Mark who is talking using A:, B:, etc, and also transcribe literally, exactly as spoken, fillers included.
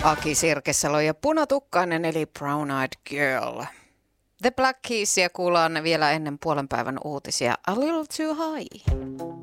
A: Aki Sirkesalo ja Punatukkainen eli Brown Eyed Girl. The Black Keysia kuullaan vielä ennen puolen päivän uutisia. A Little Too High.